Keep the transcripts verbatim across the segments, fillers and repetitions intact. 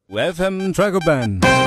F M Dragoban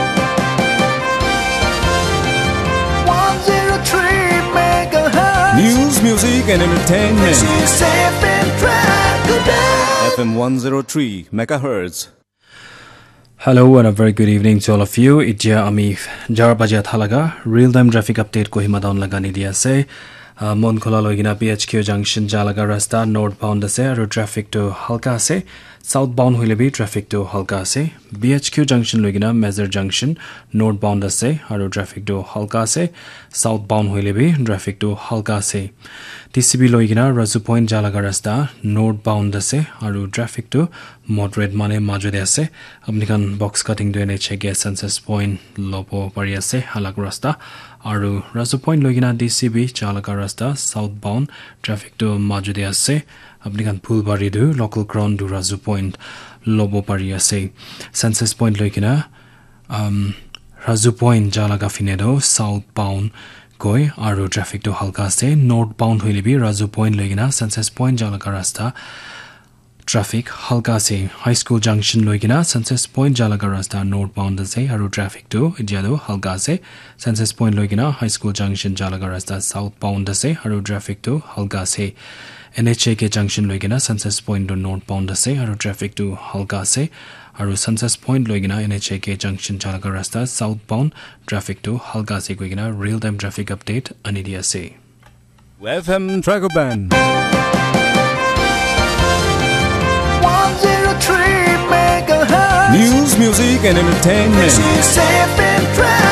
one oh three megahertz News, music and entertainment. This is F M Dragoban F M one oh three megahertz. Hello and a very good evening to all of you. Itia ami jar baja thalaga real time traffic update ko hima down lagani dia se mon khola logina P H Q junction jalaga rasta northbound ase aru traffic to halka ase southbound hoile bi traffic to halka ase B H Q junction logina major junction northbound ase aru traffic to halka ase southbound hoile bi traffic to halka ase T C B logina Razu Point jalaga rasta northbound ase aru traffic to moderate mane majode ase apni kan box cutting to N H A gas census point lopo pari ase halak rasta aru Razu Point logina D C B jalaga rasta southbound traffic to majode ase apni kan Phulbari du local ground to Razu Point lobo pari ase census point logina um Razu Point jalaga finedo southbound Koi aru traffic to halka se northbound hoile bi Razu Point logina census point jalaga rasta traffic halka se high school junction logina census point jalaga rasta northbound se aru traffic to idiado halka se census point logina high school junction jalaga rasta southbound se aru traffic to halka se N H A ke junction logina census point to northbound se aru traffic to halka se aru census point logina N H A ke junction jalaga rasta southbound traffic to halka se koigina real time traffic update anidia se F M Dragoban one oh three megahertz News, music and entertainment. This is F M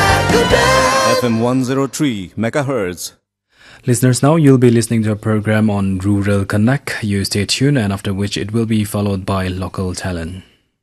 Dragoban F M one oh three megahertz. Listeners, now you'll be listening to a program on Rural Connect. You stay tuned, and after which it will be followed by local talent.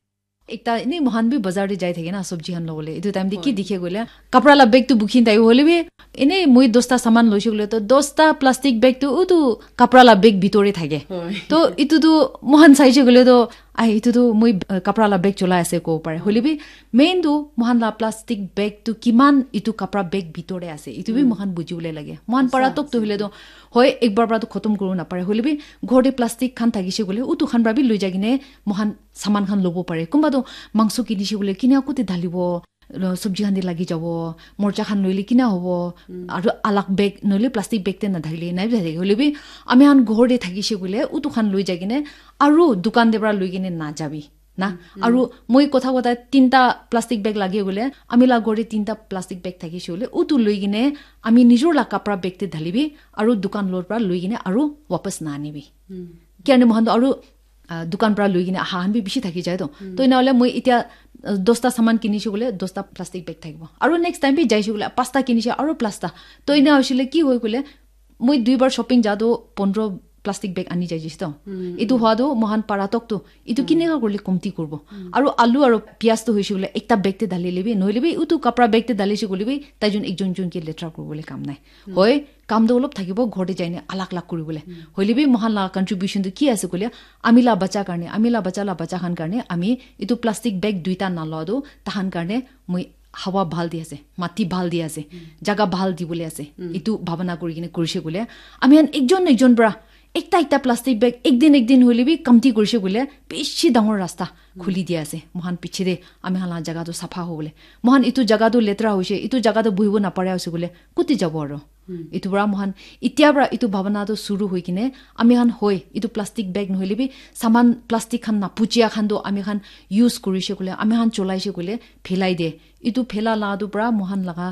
एकता इने मोहन भी बाजार रे जाय थे ना सब्जी हन लोले इदु टाइम दि की दिखे गले कपड़ा ला बैग तो बुखिन ताई होले भी इने मुई दोस्ता सामान लइछ गले तो दोस्ता प्लास्टिक बैग तो उदु कपड़ा ला बैग भितरे थाके तो इतु तो मोहन साइज गले तो आई इतु तो मुई कपड़ा ला बैग चला आसे को पारे होले भी मेन दो मोहन ला प्लास्टिक बैग तो किमान इतु कपड़ा बैग भितरे आसे इतु भी मोहन बुजिउले लागे मोहन परा तक तो होले तो होय एक बार बार तो खत्म करू ना पारे होले भी घोडे प्लास्टिक खान थागिसे गले उतु खान बा भी लइ जागिने मोहन सामान खान लोबो पारे कुंबा तो मांसो किनिसे गले किना कोते धालिबो सब्जी खान दि लागि जाबो मोरचा खान लइले किना होबो आरो अलग बैग नले प्लास्टिक बैग ते ना धाइले नाइ धाइ होले भी आमी हान घोडे थागिसे गले उतु खान लइ जागिने आरो दुकान देबरा लइगिने ना जाबी ना आरो মই কথা কথা তিনটা প্লাস্টিক ব্যাগ লাগিয়ে গলে আমি লাগৰে তিনটা প্লাস্টিক ব্যাগ থাকিছে হলে উতু লইগিনে আমি নিজৰ লা কাপড়া ব্যাগতে ঢালিবি আৰু দোকান লোৰ পৰা লইগিনে আৰু वापस না আনিবি কেনে মহন আৰু দোকান পৰা লইগিনে হান বি বেছি থাকি যায় তো তো ইনালে মই ইতিয়া দহটা সামান কিনিছে গলে দহটা প্লাস্টিক ব্যাগ থাকিব আৰু নেক্সট টাইম বি যাইছে গলে পাঁচটা কিনিছে আৰু প্লাস্টা তো ইনা হৈছিলে কি হৈ গলে মই দুইবাৰ শপিং যাদো পোন্ধৰ প্লাস্টিক ব্যাগ আনি যাই জিতো ইতু হোৱাদো মহান পাৰাতক তো ইতু কিনেগা কৰলি কমতি কৰব আৰু আলু আৰু পিয়াজ তো হৈছে গলে একটা ব্যাগতে ঢালি লিবি নইলিবি উতু কাপড়া ব্যাগতে ঢালিছে গলিবি তাইজন একজন জন কি লেটৰা কৰবলে কাম নাই হয় কাম দে অলপ থাকিব ঘৰতে যাইনে আলাক লাক কৰিবলে হইলিবি মহান লা কন্ট্ৰিবিউশন তো কি আছে কলিয়া আমিলা বাচ্চা কাৰণে আমিলা বাচ্চা লা বাচ্চা খান কাৰণে আমি ইতু প্লাস্টিক ব্যাগ দুইটা নালদো তাহান কাৰণে মই হাওয়া ভাল দি আছে মাটি ভাল দি আছে জায়গা ভাল দিবলে আছে ইতু ভাবনা কৰি কিনে কৰিছে গলে আমি একজন একজন বৰা একটা একটা প্লাস্টিক ব্যাগ একদিন একদিন হইলে বি কমতি কৰিছে গলে বেছি ডাঙৰ ৰাস্তা খুলি দিয়া আছে মহান পিছে দে আমি হালা জায়গাটো সাফা হ'বলে মহান ইতু জায়গাটো লেতৰা হৈছে ইতু জায়গাটো বহিব না পাৰে আছে গলে কুতি যাব আৰু ইতু বৰা মহান ইতিয়া বৰা ইতু ভাবনাটো শুরু হৈ কিনে আমি হান হৈ ইতু প্লাস্টিক ব্যাগ নহলে বি সামান প্লাস্টিক খান না পুচিয়া খান দো আমি খান ইউজ কৰিছে গলে আমি হান চলাইছে গলে ফেলাই দে ইতু ফেলা লাদু বৰা মহান লাগা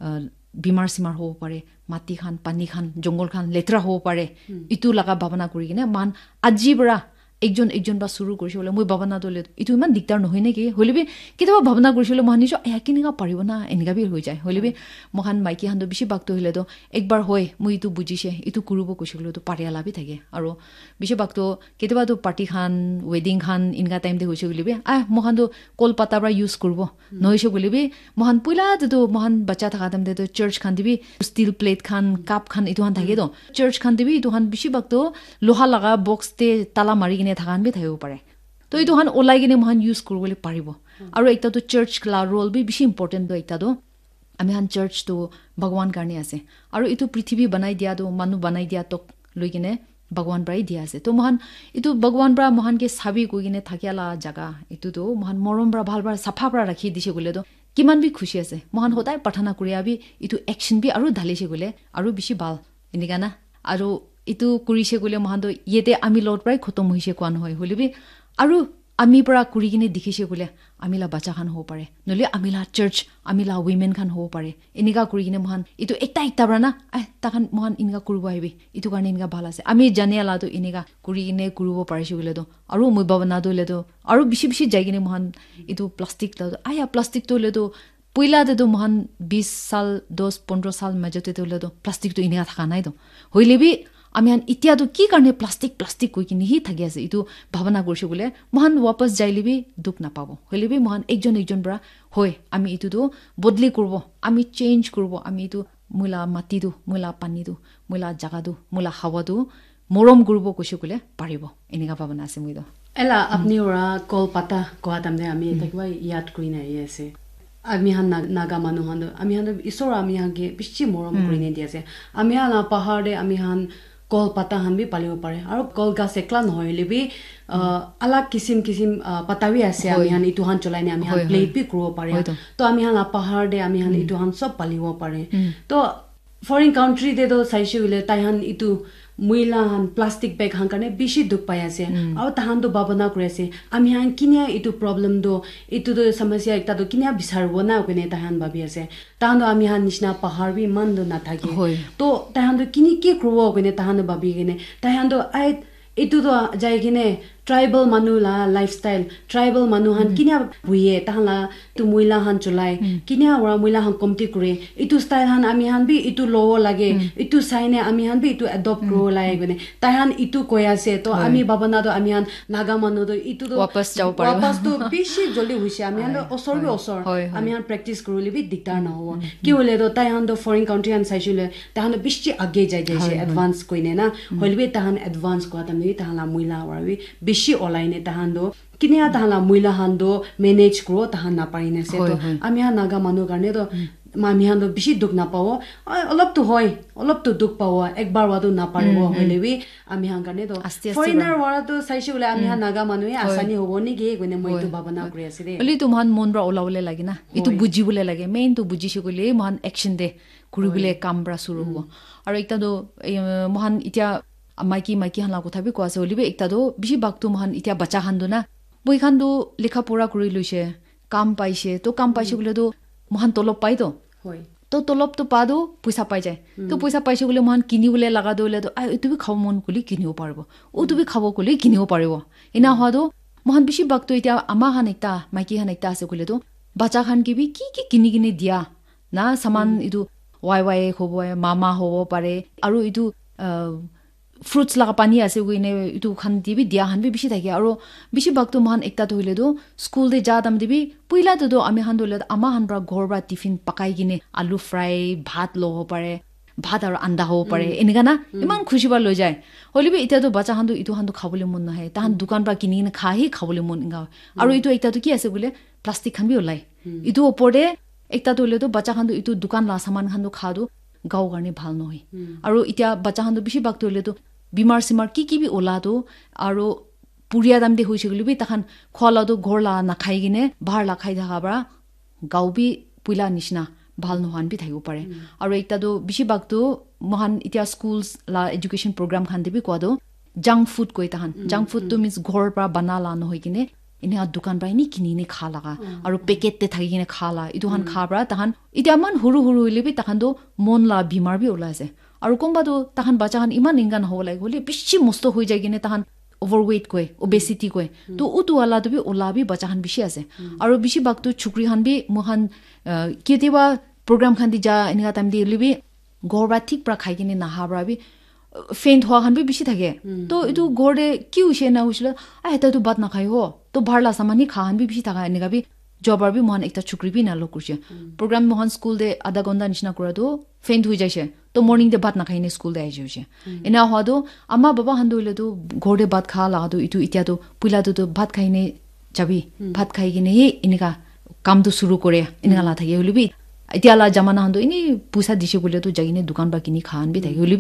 বিমাৰ সিমাৰ হ'ব পাৰে মাটি খান পানী খান জংগল খান লেতৰা হ'ব পাৰে ইতু লাগা ভাবনা কৰি কিনে মান আজি বৰা একজন একজন বা শুরু কৰিছে বলে মই ভাবনা দলে ইতু ইমান দিগদাৰ নহয় নেকি হলিবি কিবা ভাবনা কৰিছিল মহানিজ একিনিগা পাৰিব না এনেগা বি হৈ যায় হলিবি মহান মাইকি হান বেছি বাক্ত হইলে তো একবাৰ হয় মই ইতু বুজিছে ইতু কৰিব কৈছিল তো পাৰিয়ালা বি থাকে আৰু বেছি বাক্ত কেতিয়াবা তো পাৰ্টি খান ওয়েডিং খান ইনগা টাইম দে হৈছে গলিবি আ মহান তো কলপাতা পৰা ইউজ কৰিব নহৈছে গলিবি মহান পুইলা তো মহান বাচ্চা থাকা টাইম দে তো চাৰ্চ খান দিবি ষ্টিল প্লেট খান কাপ খান ইতু হান থাকে তো চাৰ্চ খান দিবি ইতু হান বেছি বাক্ত লোহা লাগা বক্স তে তালা মাৰি কিনে থাকান বি থাকিব পাৰে তো ইতু হান ওলাই কিনে মহান ইউজ কৰিবলৈ পাৰিব আৰু একটা তো চাৰ্চ ক্লা ৰোল বি বেছি ইম্পৰ্টেন্ট do একটা do আমি হান চাৰ্চ তো ভগৱান কাৰণে আছে আৰু ইতু পৃথিৱী বনাই দিয়া do মানুহ বনাই দিয়া তক লৈ কিনে भगवान प्राय दिया আছে তো মহান ইটো ভগৱান প্ৰা মহান কে সাবি কইনে থাকিয়ালা জাগা ইটো তো মহান মৰম প্ৰা ভাল ভাল সাফা প্ৰা ৰাখি দিছে গলে তো কিমান বি খুশি আছে মহান হতাই প্ৰাৰ্থনা কৰি আবি ইটো একশন বি আৰু ঢালিছে গলে আৰু বেছি ভাল এনিকা না আৰু ইটো কৰিছে গলে মহান তো ইয়েতে আমি লট প্ৰায় খতম হৈছে কোন হয় হলিবি আৰু আমি পৰা কৰি কিনে দেখিছে গলে আমিলা বাচ্চা খান হ'ব পাৰে নলি আমিলা চাৰ্চ আমিলা উইমেন খান হ'ব পাৰে এনিকা কৰি কিনে মহান ইটো একটা একটা ব্ৰানা তাখান মহান ইনকা কৰিব আহিবি ইটো কাৰণে ইনকা ভাল আছে আমি জানিয়ালা তো এনিকা কৰি কিনে কৰিব পাৰিছো গলে তো আৰু মই ভাবনা দলে তো আৰু বেছি বেছি যাই কিনে মহান ইটো প্লাষ্টিক লা আয়া প্লাষ্টিক তোলে তো পইলা দে তো মহান বিশ সাল দশ পনেরো সাল মাজতে তোলে তো প্লাষ্টিক তো ইনকা থাকা নাই তো হইলেবি আমি আন ইতিয়া তো কি কাৰণে প্লাষ্টিক প্লাষ্টিক কই কিনে হি থাকি আছে ইটো ভাবনা কৰিছে বলে মহান वापस যাইলিবি দুখ না পাবো হলিবি মহান একজন একজন বৰা হয় আমি ইটো তো বদলি করব আমি চেঞ্জ করব আমি ইটো মুলা মাটি দু মুলা পানী দু মুলা জাগা দু মুলা হাৱা দু মৰম করব কৈছে বলে পাৰিব এনিকা ভাবনা আছে মই তো এলা আপনি ওরা কলপাতা কোয়া তামনে আমি এটাকবা ইয়াদ করি না আছে আমি হান নাগা মানুহ হান আমি হান ঈশ্বৰ আমি হাগে বেছি মৰম কৰি নে দিছে আমি হান পাহাৰতে আমি হান কল পাতা হান বি পালিব পাৰে আৰু কল গাছ একলা নহইলে বি আলাক কিসিম কিসিম পাতাবি আছে আমি হান ইটো হান চলাইনে আমি হান প্লেট বি কৰিব পাৰে তো আমি হান পাহাৰতে আমি হান ইটো হান সব পালিব পাৰে তো ফরেন কান্ট্রি দে তো চাইছে বলে তাই হান ইটো মহিলা হান প্লাষ্টিক বেগ হান কাৰণে বেছি দুখ পাই আছে আৰু তাহান তো ভাবনা কৰি আছে আমি হান কিনিয়া ইটো প্ৰবলেম দো ইটো তো সমস্যা একটা তো কিনিয়া বিচাৰব না কনে তাহান ভাবি আছে তাহান তো আমি হান নিচিনা পাহাৰ বি মান দো না থাকে তো তাহান তো কিনি কি কৰিব কনে তাহান ভাবি কিনে তাহান তো আই ইটো তো যাই কিনে ট্রাইবল মানুলা লাইফস্টাইল ট্রাইবল মানুহান কিনা বুয়ে তাহলা তু মহিলা হান চলাই কিনা ওরা মহিলা হান কমতি করে ইটু স্টাইল হান আমি হান বি ইটু লো লাগে ইটু সাইনে আমি হান বি ইটু অ্যাডপ্ট করো লাগে গনে তাহান ইটু কই আছে তো আমি ভাবনা তো আমি হান নাগা মানু তো ইটু তো वापस যাও পারো वापस তো বেশি জলদি হইছে আমি হান অসর বি অসর আমি হান প্র্যাকটিস করলি বি দিগদার না হবো কি হলে তো তাই হান তো ফরেন কান্ট্রি হান চাইছিলে তাহান বেশি আগে যাই যাইছে অ্যাডভান্স কইনে না হইলবি তাহান অ্যাডভান্স কোয়া তামনি তাহালা মহিলা ওরাবি বেশি অলাইনে তাহান্দো কিনিয়া তাহালা মহিলা হান্দো ম্যানেজ করো তাহান না পারিনে সে তো আমি হা নাগা মানু কারণে তো মামি হান্দো বেশি দুখ না পাও অলপ তো হয় অলপ তো দুখ পাও একবার ওয়াদো না পারবো হইলেবি আমি হান কারণে তো ফরেনার ওরা তো চাইছে বলে আমি হা নাগা মানুহে আসানি হবো নি গে গনে মই তো ভাবনা কৰি আছে রে অলি তো মহান মন রা ওলাবলে লাগে না ইটো বুজিবলে লাগে মেইন তো বুজিছে কইলে মহান অ্যাকশন দে কৰিবলে কাম ৰা শুরু হবো আৰু একটা তো মহান ইতিয়া মাইকি মাইকি হালা কথা বি কোৱা আছে হলিবে একটা তো বেছি বাকটো মহান ইতিয়া বাচ্চা খান্দো না বই খান্দো লেখা পড়া কৰি লৈছে কাম পাইছে তো কাম পাইছে বলে তো মহান তলব পাই তো হয় তো তলব তো পাদো পয়সা পাই যায় তো পয়সা পাইছে বলে মহান কিনিবলে লাগা দলে তো তুমি খাব মন কলি কিনিব পারবো ও তুমি খাব কলি কিনিব পারিব এনা হদো মহান বেছি বাকটো ইতিয়া আমা হান একটা মাইকি হান একটা আছে কলে তো বাচ্চা খান কি বি কি কি কিনি কিনি দিয়া না সামান ইটো ওয়াই ওয়াই হব মামা হব পারে আৰু ইটো fruits laga pani ase guine itu khan dibi dia han bi bishi thake aro bishi bakto man ekta to hile do school de ja dam dibi puila to do ami han dole ama han bra ghor bra tiffin pakai gine alu fry bhat lo ho pare bhat aro anda ho pare enega na iman khushi ba lo jay holibi ita to bacha han do itu han do khabole mon na hai ta han dukan bra kini ne kha hi khabole mon inga aro itu ekta to ki ase gule plastic khan bi olai itu opore ekta to hile do bacha han do itu dukan la saman khan do kha do gao garne bhal no hoi aro ita bacha han do bishi bakto hile do বিমার সিমার কি কি B ওলাদো আর পুরিয়া দাম দে হইছে গলিবি তখন খলাদো ঘরলা না খাই গিনে ভার লা খাই থাকাবরা গাউবি পুইলা নিশনা ভাল নহান বি থাইব পারে আর একটা তো বেশি বাগতো মহান ইতিয়া স্কুলস লা এডুকেশন প্রোগ্রাম খান দিবি কোয়াদো জাঙ্ক ফুড কই তাহান জাঙ্ক ফুড তো মিন্স ঘর পা বানালা ন হই কিনে ইনে দোকান পাই নি কিনি নে খা লাগা আর প্যাকেট তে থাকি কিনে খালা ইদুহান খাবরা তাহান ইতিয়া মান হুরু হুরু হইলেবি তখন তো মন লা বিমার বি ওলাইছে আৰু কোনবাটো তাহান বাচ্চাহান ইমান ইংগান হ'ব লাগে হলে বেছি মস্ত হৈ যায় কিনে তাহান ওভাৰৱেইট কয় ওবেসিটি কয় তো উতু আলা তো বি ওলাবি বাচ্চাহান বেছি আছে আৰু বেছি বাকটো ছুকৰি হান বি মহান কেতিয়াবা প্ৰগ্ৰাম খান দি যা এনেকা টাইম দি লিবি গৰবা ঠিক পৰা খাই কিনে নাহাবৰা বি ফেন্ট হোৱা হান বি বেছি থাকে তো ইটো গৰদে কি হৈছে না হৈছিল আ এটা তো বাত নাখাই হ তো ভাৰলা সামানি খাহান বি বেছি থাকা এনেকা বি জবাৰ বি মহান একটা ছুকৰি বি নালো কৰিছে প্ৰগ্ৰাম মহান স্কুল দে আধা ঘণ্টা নিচিনা কৰাটো ফেন্ট হৈ যাইছে তো মর্নিং দে ভাত নাখাইনে স্কুল দে আইছে হইছে এনা হদো আমা বাবা হান্দুলে তো ঘরে ভাত খা লাগাদো ইটু ইতিয়া তো পুইলা তো ভাত খাইনে যাবি ভাত খাই কিনে এনেকা কাম তো শুরু করে এনেকা লা থাকে হলিবি ইতিয়া লা জামানা হান্দো ইনি পয়সা দিছে বলে তো যাইনে দোকান বা কিনি খান বি থাকে হলিবি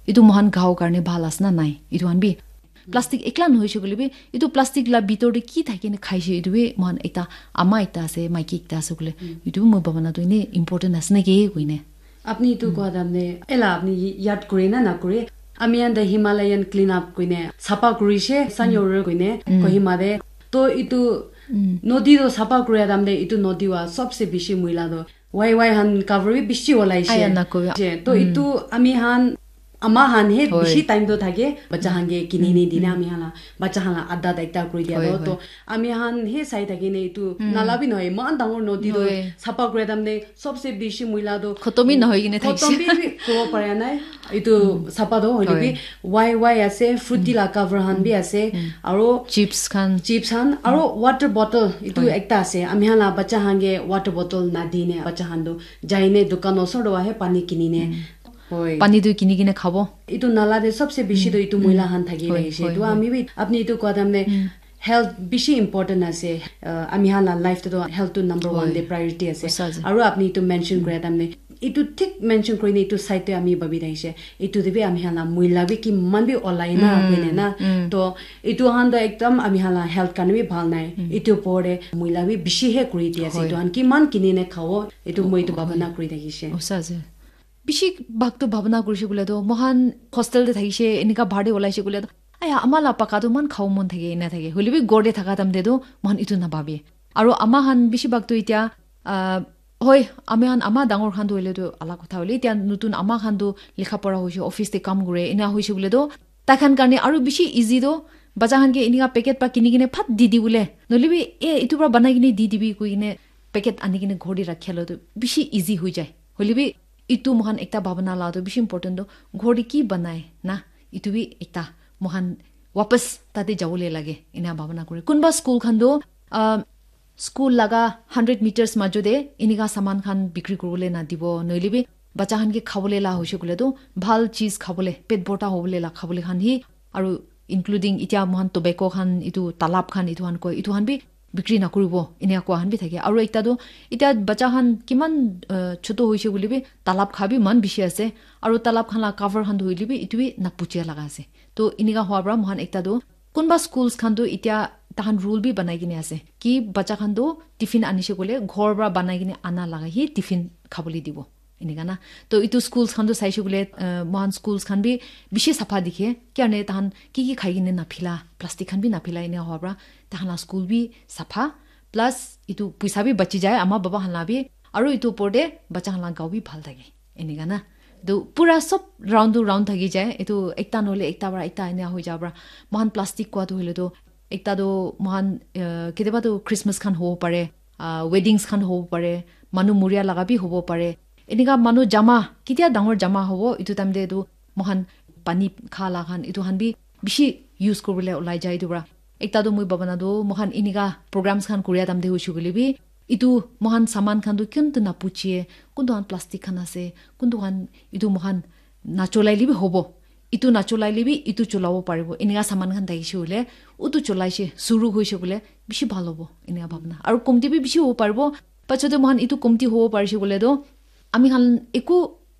ইটো মহান গাও কাৰণে ভাল আছ না নাই ইটো আনবি প্লাষ্টিক একলা নহৈছে গলিবি ইটো প্লাষ্টিক লা ভিতৰতে কি থাকে নে খাইছে ইটো মহান এটা আমা এটা আছে মাইকি একটা আছে গলে ইটো মই ভাবনা তো ইনে ইম্পৰ্টেন্ট আছে নে কি কইনে আপনি ইটো কোৱা দামনে এলা আপনি ইয়াত কৰে না না কৰে আমি আন হিমালয়ান ক্লিন আপ কইনে সাপা কৰিছে সানিয়ৰ কইনে কহিমাৰে তো ইটো নদী रो সাপা কৰে দামনে ইটো নদী वा सबसे বেছি ময়লা দো वाई वाई हान कवरी बिशी ओलाइसे तो इतु आमी हान अमा हान हे बिशी टाइम दो थागे बच्चा हांगे किनिनी दिना आमी हाना बच्चा हाना आदा दाइता करि दिया दो तो आमी हान हे साइ थागे ने इतु नाला बि नय मान डांगर नदी दो सापा करे दामने सबसे बेसी मुइला दो खतमी न होय किने थाइसे खतमी बि को परे नाय इतु सापा दो होलिबि वाई वाई आसे फ्रुटी ला कवर हान बि आसे आरो चिप्स खान चिप्स हान आरो वाटर बॉटल इतु एकटा आसे आमी हाना बच्चा हांगे वाटर बॉटल ना दिने बच्चा हांदो जाइने दुकान ओसर हे पानी किनिने पानी दु किनि किने खाबो इतु नाला दे सबसे बेसी दो इतु महिला हान थागी रहिसे तो आमी बि अपनी इतु कदम ने हेल्थ बेसी इम्पोर्टेन्ट आसे आमी हाना लाइफ तो हेल्थ तो नंबर वन दे प्रायोरिटी आसे आरो अपनी इतु मेंशन करे तमने इतु ठीक मेंशन करिने इतु साइड आमी बबि रहिसे इतु देबे आमी हाना महिला बि कि मन बि अलाइना कइने ना तो इतु हान द एकदम आमी हाना हेल्थ काने बि ভাল নাই इतु परे महिला बि बेसी हे करि दियासे इतु हान कि मान किनिने खाओ इतु মই इतु भावना करि থাকিছে ओसाजे बिशी बागतो भावना কৰিছে গুলে তো মহান হোস্টেল দে থাকিছে এনিকা ভাড়ে ওলাইছে গুলে আয়া আমালা পাকাটো মান খাও মন থাকে না থাকে হলিবি গড়ে থাকা তাম দে দো মহান ইটো না ভাবি আৰু আমা হান বিshi বাগতো ইতিয়া হয় আমি হান আমা ডাঙৰ খান দইলে তো আলা কথা হলি ইতিয়া নতুন আমা খান দো লেখা পঢ়া হৈছে অফিস তে কাম কৰে এনা হৈছে গুলে তো তাখান কাৰণে আৰু বিshi ইজি দো বাজা হান কে এনিকা পেকেট পা কিনি কিনে ফাট দি দি বুলে নলিবি এ ইটো পৰা বনাই কিনে দি দিবি কইনে পেকেট আনি কিনে ঘড়ি ৰাখিলো তো বিshi ইজি হৈ যায় হলিবি इतु मोहन एकता भावना ला तो बिश इम्पोर्टेंट दो घोड़ी की बनाए ना इतु भी एकता मोहन वापस ताते जावले लगे इना भावना करे कुनबा स्कूल खान दो स्कूल लगा हंड्रेड मीटर्स माजो दे इनिका सामान खान बिक्री करबले ना दिबो नइलिबि बच्चा खान के खाबले ला होइसे गुले तो ভাল चीज खाबले पेट बोटा होबले ला खाबले खान ही आरो इंक्लूडिंग इटा मोहन टोबेको खान इतु तालाब खान इतु हान को इतु हान भी बिक्री ना करिबो इने को हान बि थाके आरो एकता दो इटा बच्चा हान किमान छोटो होइसे गुलिबि तालाब खाबि मान बिशि আছে आरो तालाब खानला कवर हान होइलिबि इतुबि ना पुचिया लगा আছে तो इनिगा होब्रा मोहन एकता दो कोनबा स्कूल्स खान दो इटा ताहान रूल भी बनाइ किने আছে कि बच्चा खान दो टिफिन आनिसे गुले घर बा बनाइ किने आना लगा ही टिफिन खाबली दिबो इनिगा ना तो इतु स्कूल्स खान दो साइसे गुले मोहन स्कूल्स खान भी बिशि सफा दिखे क्याने ताहान की की खाइ किने नाफिला प्लास्टिक खान भी नाफिला इने होब्रा ताहाना स्कूल भी सफा प्लस इतु पैसा भी बची जाए आमा बाबा हला भी आरो इतु पडे बच्चा हला गाव भी ভাল থাকে एनिगा ना दो पूरा सब राउंड राउंड থাকি যায় इतु एकता नले एकता बरा एकता इने हो जाबरा महान प्लास्टिक को तो हले तो एकता दो महान केदेबा तो क्रिसमस खान हो पारे वेडिंग्स खान हो पारे मानु मुरिया लगा भी हो पारे एनिगा मानु जमा कितिया डांगर जमा हो इतु टाइम दे दो महान पानी खाला खान इतु हान भी बिशी यूज करबले ओलाई जाय दुबरा एकता दो मुई बाबना दो मोहन इनिगा प्रोग्राम्स खान कुरिया ताम दे होइछु गलिबि इतु मोहन सामान खान दो किन त ना पुचिए कुनदो प्लास्टिक खान आसे कुनदो हान इतु मोहन नाचोलाइलिबि होबो इतु नाचोलाइलिबि इतु चलावो पारिबो इनिगा सामान खान दाइछु होले उतु चलाइसे सुरु होइछु गले बिशी ভাল হবো इनिगा भावना आरो कमति बि बिशी हो पारिबो पछते मोहन इतु कमति हो पारिछु गले दो आमी हान एकु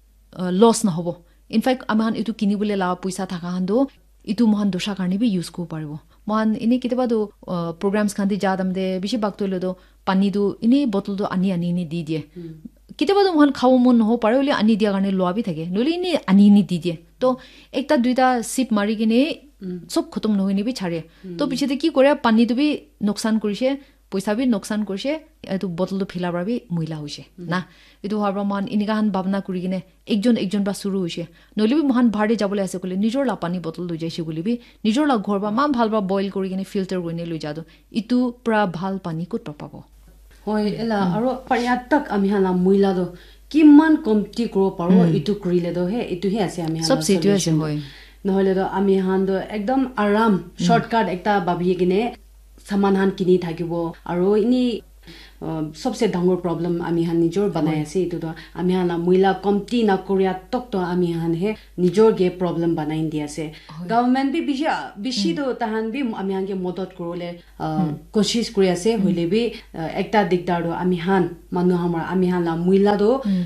लॉस ना होबो इनफैक्ट आमी हान इतु किनिबले ला पैसा थाका हान दो इतु मोहन दोसा कारणे बि यूज को पारिबो मोहन इने कितबा दो प्रोग्राम्स खान्ति जादम दे बिशी बागतोले दो पानी दो इने बोतल दो आनी आनी नि दि दिए कितबा दो मोहन खाओ मन हो पारे ओले आनी दिया कारणे लोआ बि थाके नले इने आनी नि दि दिए तो एकता दुइटा सिप मारि किने सब खतम नहोइने बि छारे तो पिछते की करे पानी दो बि नुकसान करिसे पैसा भी नुकसान करसे एतु बोतल तो फिलाबरा भी महिला होइसे ना एतु हाबरा मान इनिगान भावना करि किने एकजन एकजन बा शुरू होइसे नले भी महान भाडे जाबले आसे कले निजोर ला पानी बोतल लइ जाइसे गुली भी निजोर ला घर बा मा ভাল बा बॉईल करि किने फिल्टर गइने लइ जादो इतु प्रा ভাল पानी को टपाबो होय एला आरो पर्यातक आमी हाना महिला दो किमान कमति करो पारो इतु करिले दो हे इतु हे आसे आमी हाना सब सिचुएशन होय নহলে দো आमी हान दो एकदम आराम शॉर्टकट एकता बाबी किने समाधान किनि থাকিবো আৰু ইনি सबसे डांगर प्रॉब्लम आमी हान निजोर बनाय আছে इतु तो आमी हाना महिला कमति ना करिया तक तो आमी हान हे निजोर गे प्रॉब्लम बनाइ दि আছে गवर्नमेंट भी बिशा बिशी तो तहान भी आमी हान के मदद करले कोशिश करि আছে হইলে भी एकटा दिगदार दो आमी हान मानु हमर आमी हाना महिला दो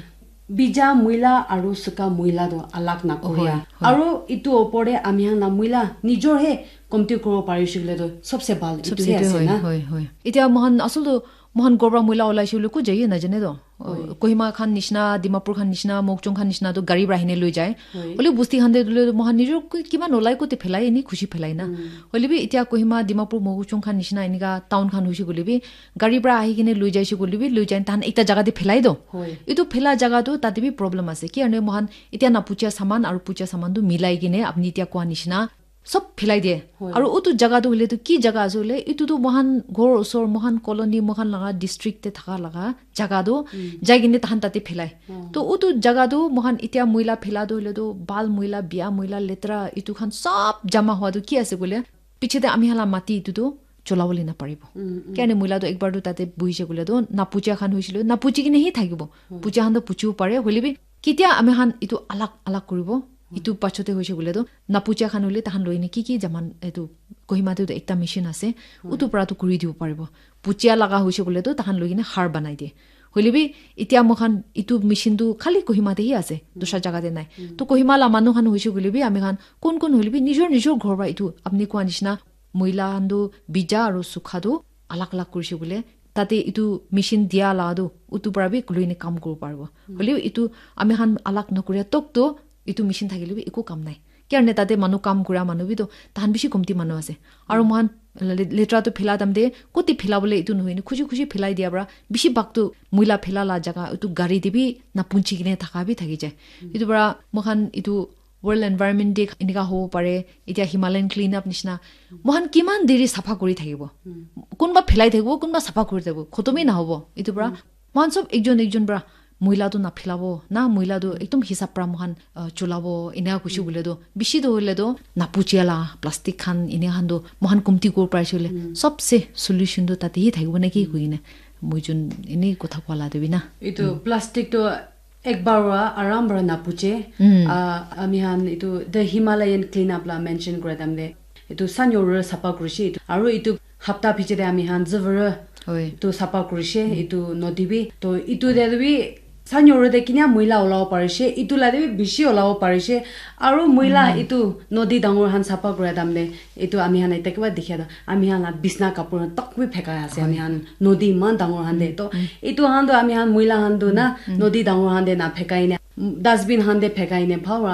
bija muila aru suka muila do alak na koya aru itu opore ami han na muila nijor he komti koro parishile do sobse bal itu he ase na hoy hoy itia mohan asul do mohan gobra muila olaisulu ko jaye na jane do kohima khan nishna dimapur khan nishna mokchong khan nishna do gari brahine loi jay holi busti hande dule mohan nijor kiba nolai ko te phelai ani khushi phelai na holi bi itia kohima dimapur mokchong khan nishna enika town khan hoisi golibi gari bra ahi kine loi jai shi golibi loi jai tan ekta jaga de phelai do itu phela jaga do tati bi problem ase ki ane mohan itia na pucha saman aru pucha saman do milai gine apni itia kwa nishna सब फिलाई दे और उतु जगह तो हले तो की जगह जोले इतु तो मोहन घोर उसर मोहन कॉलोनी मोहन लगा डिस्ट्रिक्ट ते थका लगा जगह दो जागिने तहन ताते फिलाई तो उतु जगह दो मोहन इतिया मुइला फिला दो हले तो बाल मुइला बिया मुइला लेतरा इतु खान सब जमा हुआ तो की आसे बोले पीछे ते आमी हाला माटी इतु तो चलावले ना परिबो केने मुइला तो एक बार तो ताते बुइसे बोले तो ना पूजा खान होइसिलो ना पूजी कि नहीं থাকিব पूजा हान तो पूजू पारे हलिबि कितिया आमी हान इतु अलग अलग करिबो इतु पाछते होइसे बोले तो नापुचा खान होले तहान लइने की की जमान एतु कोहिमाते तो एकटा मेशिन আছে उतु परा तो कुरि दिउ परिबो पुचिया लगा होइसे बोले तो तहान लइने हार बनाइ दे हलिबि इतिया मखान इतु मेशिन दु खाली कोहिमाते ही আছে दोसा जगह दे নাই तो कोहिमाला मानु खान होइसे बोलेबि आमी खान कोन कोन हलिबि निजोर निजोर घरबा इतु अपनी को निसना महिला हान्दो बिजा और सुखादो अलग अलग কৰিছে बोले ताते इतु मेशिन दिया लादो उतु पराबि लइने काम कर पारबो हलिबि इतु आमी खान अलग नकरिया तक तो इतु मेशिन থাকিলেবি একো কাম নাই কিয়নে তাতে মানু কাম কৰা মানুবি তো তাহান বেছি কমতি মানু আছে আৰু মহান লেটৰা তো ফেলা দাম দে কতি ফেলা বলে ইতু নহইনি খুজি খুজি ফেলাই দিয়া বৰা বেছি বাকটো মুইলা ফেলা লা জায়গা ইতু গাড়ী দিবি না পুঞ্চি কিনে থাকাবি থাকি যায় ইতু বৰা মহান ইতু वर्ल्ड एनवायरनमेंट डे इनिका हो पारे इতিয়া হিমালয়ান ক্লিন আপ নিছনা মহান কিমান দেৰি সাফা কৰি থাকিব কোনবা ফেলাই থাকিব কোনবা সাফা কৰি থাকিব খতমই না হ'ব ইতু বৰা মান সব একজন একজন বৰা महिला तो ना फिलाबो ना महिला तो एकदम हिसाब pra मोहन चलाबो इना कुछु बोले दो बिशी दो होले दो ना पुचियाला प्लास्टिक खान इने खान दो मोहन कुमती को प्राइसले सबसे सॉल्यूशन दो ताते ही थाइबो नेकी कुइने मुजुन इने कथा पला देबि ना इतो प्लास्टिक तो एक बार आराम बरा ना पुचे आ आमी हान इतो the Himalayan clean up La mention करे दमले इतो सान्योर सपा कृषि आरो इतो हप्ता पिछे आमी हान जवर तो सपा कृषि इतो नदीबि तो इतो देबि सान्योर दे किना महिला ओलाव पारिसे इतु लादे बिशी ओलाव पारिसे आरो महिला इतु नदी डांगर हान साफा करे दामले इतु आमी हान इतकेबा देखिया द आमी हान बिसना कापुर तकबि फेका आसे आमी हान नदी मान डांगर हान दे तो इतु हान दो आमी हान महिला हान दो ना नदी डांगर हान दे ना फेकाइने डस्टबिन हान दे फेकाइने भावरा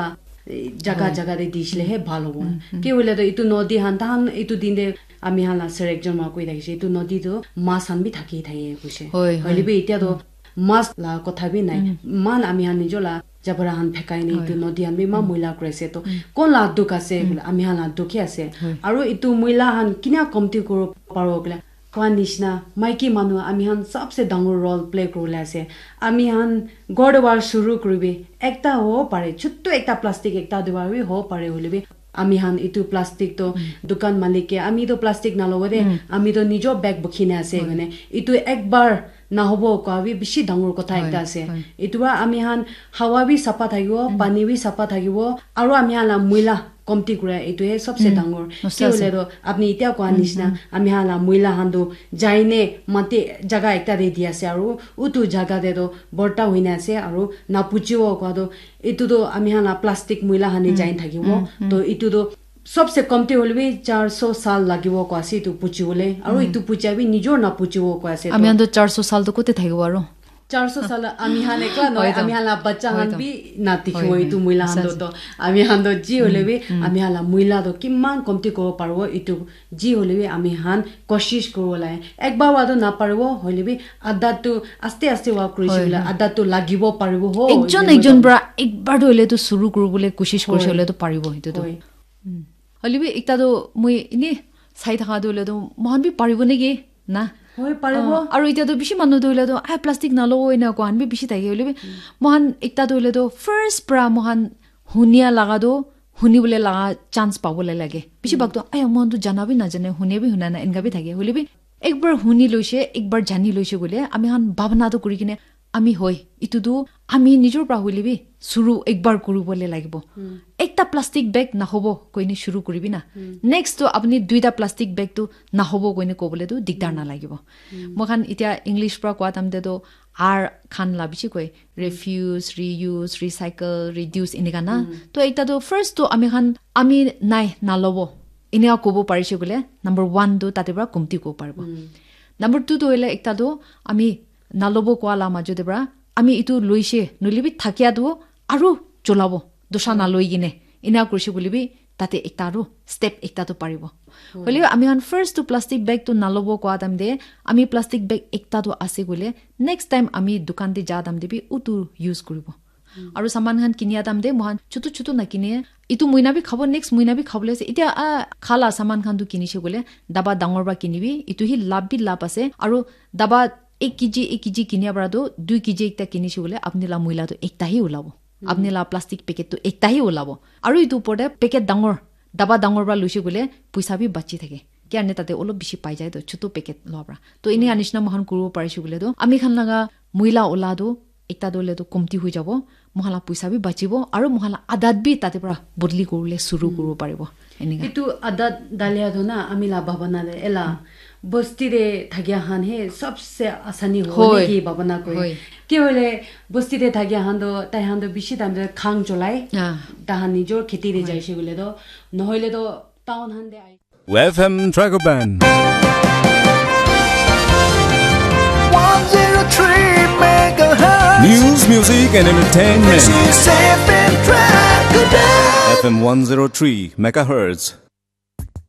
जगह जगह दे दिसले हे भालो के होले तो इतु नदी हान तान इतु दिन दे आमी हान सर एकजन मा कोइ दाइसे इतु नदी तो मास हान बि थाकी थाइए कुसे हलिबे इत्या तो मास ला कथा भी নাই मान आमी हान निजोला जबरा हान फेकाइ नै इतु नदी हान बि मा महिला क्रेसे तो कोन ला दुख আছে आमी हान दुखी আছে আৰু इतु महिला हान किना कमति करो पारो गला কোৱা নিছনা মাইকি মানুহ আমি হান সবসে ডাঙৰ রোল প্লে কৰিলে আছে আমি হান গড়ৱাৰ শুরু কৰিবি একটা হ পাৰে ছোট্ট একটা প্লাষ্টিক একটা দিবাবি হ পাৰে হলিবি আমি হান ইতু প্লাষ্টিক তো দোকান মালিকে আমি তো প্লাষ্টিক না লগতে আমি তো নিজ ব্যাগ বখিনে আছে মানে ইতু একবাৰ না হবো কাবি বেছি ডাঙৰ কথা একটা আছে ইতুবা আমি হান হাৱা বি সাফা থাকিব পানী বি সাফা থাকিব আৰু আমি হান মহিলা কমতি কৰে ইতুহে সবসে ডাঙৰ কি হলে তো আপনি ইতিয়া কোৱা নিছনা আমি হান মহিলা হান্দু যাইনে মাতে জায়গা একটা দে দি আছে আৰু উতু জায়গা দে তো বৰ্তা হইনা আছে আৰু না পুচিও কোৱা তো ইতু তো আমি হান প্লাষ্টিক মহিলা হানি যাই থাকিব তো ইতু তো सबसे कमते होलबे चार सौ साल लागिबो कासी तु पुचिबोले आरो इतु पुचाबि निजोर ना पुचिबो कासे आमी आन्दो चार सौ साल तो कोते थाइगो आरो चार सौ साल आमी हान एकला नय आमी हाला बच्चा हान बि नाति खो इतु महिला हान तो आमी हान दो जी होलेबे आमी हाला महिला तो किमान कमते को पारबो इतु जी होलेबे आमी हान कोशिश करबोला एक बार वादो ना पारबो होलेबे आदा तो आस्ते आस्ते वा करिसला आदा तो लागिबो पारबो हो एकजन एकजन ब्रा एक बार होले तो शुरू करबोले कोशिश करछले तो पारिबो हितो तो हलिबे एकता तो मुई इने साइ थाका दोले तो मोहन बि पारिबो नेगे ना होय पारिबो आरो इता तो बिशी मानु दोले तो आ प्लास्टिक ना लो इना को आन बि बिशी थाके हलिबे मोहन एकता दोले तो फर्स्ट प्रा मोहन हुनिया लगा दो हुनी बोले लगा चांस पाबोले लागे बिशी बाक तो आय मोहन तो जाना बि ना जाने हुने बि हुना ना इनगा बि थाके हलिबे एक बार हुनी लइसे एक बार जानि लइसे बोले आमी हान भावना तो करि किने आमी होय इतु दु आमी निजोर प्रा हलिबे शुरू एक बार करू बोले लागिबो एकटा प्लास्टिक बैग ना होबो कोइने शुरू करिबि ना नेक्स्ट तो अपनी दुइटा प्लास्टिक बैग तो ना होबो कोइने कोबले तो दिगदार ना लागिबो मखान इতিয়া इंग्लिश प्रा क्वा तामते तो আর খান লা বিচি কই রিফিউজ রিইউজ রিসাইকেল রিডিউস ইনিকা না তো এটা তো ফার্স্ট তো আমি খান আমি নাই না লব ইনিয়া কব পারিছে বলে নাম্বার ওয়ান তো তাতে পৰা কমতি কব পারবো নাম্বার টু তো হইলে একটা তো আমি না লব কোয়ালা মাজতে পৰা আমি ইটো লইছে নলিবি থাকিয়া দো আৰু চলাব দোষা না লই কিনে ইনা কৰিছে বুলিবি তাতে একটা আৰু স্টেপ একটা তো পাৰিব হলি আমি হান ফার্স্ট তো প্লাস্টিক ব্যাগ তো না লব কোয়া দাম দে আমি প্লাস্টিক ব্যাগ একটা তো আছে গলে নেক্সট টাইম আমি দোকান দি যা দাম দিবি উটো ইউজ কৰিব আৰু সামান খান কিনিয়া দাম দে মহান ছোট ছোট না কিনে ইটো মইনাবি খাব নেক্সট মইনাবি খাবলে এতিয়া খালা সামান খান তো কিনিছে গলে দাবা ডাঙৰ বা কিনিবি ইটো হি লাভ বি লাভ আছে আৰু দাবা এক কেজি এক কেজি কিনিয়া বৰাটো দুই কেজি একটা কিনিছে গলে আপনি লা মইলা তো একটা হি ওলাব আপনি লা প্লাস্টিক পেকেট তো একটা হি ওলাব আৰু ইটো ওপৰতে পেকেট ডাঙৰ দাবা ডাঙৰ বা লইছে গলে পইচা বি বাচি থাকে কিয়ানে তাতে অলপ বেছি পাই যায় তো ছোট পেকেট লবৰা তো ইনি আনিছনা মহান কৰিব পাৰিছে গলে তো আমি খান লাগা মইলা ওলাদো এটা দলে তো কমতি হৈ যাব মহালা পইচা বি বাচিব আৰু মহালা আদাত বি তাতে পৰা বদলি কৰিলে শুৰু কৰিব পাৰিব এনিকা এটো আদাত দালিয়া ধো না আমি লা ভাবনা দে এলা বস্তি রে থাকিয়া হান হে সবসে আসানি হয় কি ভাবনা কই কি হলে বস্তি রে থাকিয়া হান দো তাই হান দো বেশি দাম দে খাং চলাই তাহা নিজর খেতি রে যাইছে বলে তো নহইলে তো টাউন হান দে F M Trago Band one oh three megahertz. News, music and entertainment. This is F M Trago Band. F M one oh three megahertz.